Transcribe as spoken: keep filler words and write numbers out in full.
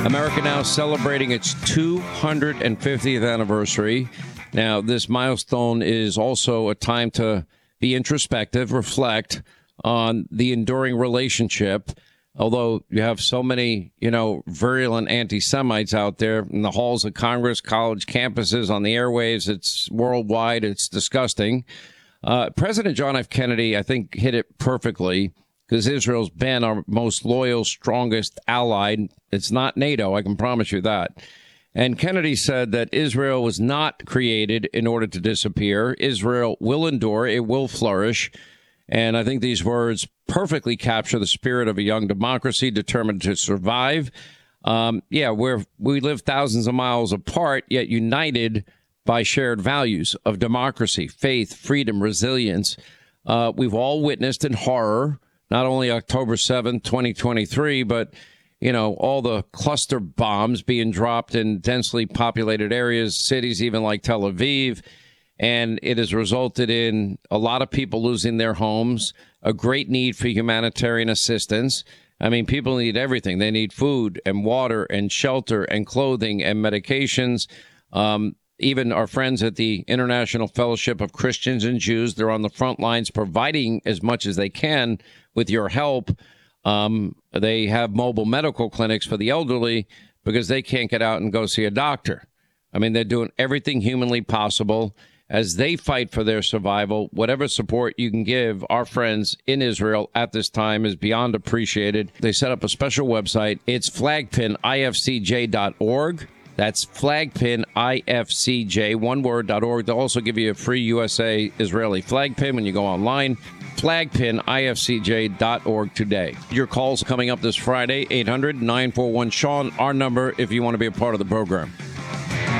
America now celebrating its two hundred fiftieth anniversary. Now, this milestone is also a time to be introspective, reflect on the enduring relationship. Although you have so many, you know, virulent anti-Semites out there in the halls of Congress, college campuses, on the airwaves, it's worldwide. It's disgusting. Uh, President John F. Kennedy, I think, hit it perfectly because Israel's been our most loyal, strongest ally. It's not NATO, I can promise you that. And Kennedy said that Israel was not created in order to disappear. Israel will endure. It will flourish. And I think these words perfectly capture the spirit of a young democracy determined to survive. Um, yeah, we're, we live thousands of miles apart, yet united by shared values of democracy, faith, freedom, resilience. Uh, we've all witnessed in horror, not only October seventh, twenty twenty-three, but, you know, all the cluster bombs being dropped in densely populated areas, cities even like Tel Aviv. And it has resulted in a lot of people losing their homes, a great need for humanitarian assistance. I mean, people need everything. They need food and water and shelter and clothing and medications. Um, even our friends at the International Fellowship of Christians and Jews, they're on the front lines providing as much as they can with your help. Um, they have mobile medical clinics for the elderly because they can't get out and go see a doctor. I mean, they're doing everything humanly possible as they fight for their survival. Whatever support you can give our friends in Israel at this time is beyond appreciated. They set up a special website. It's flagpin I F C J dot org. That's flagpin I F C J, one word, dot org. They'll also give you a free U S A Israeli flag pin when you go online. flagpin I F C J dot org today. Your call's coming up this Friday, eight hundred, nine four one, Sean, our number if you want to be a part of the program.